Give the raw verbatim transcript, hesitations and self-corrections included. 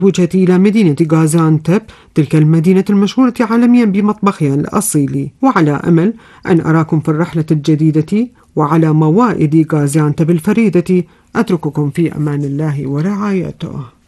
وجهتي إلى مدينة غازيانتب، تلك المدينة المشهورة عالميا بمطبخها الأصيل، وعلى أمل أن أراكم في الرحلة الجديدة وعلى موائد غازيانتب الفريدة. أترككم في أمان الله ورعايته.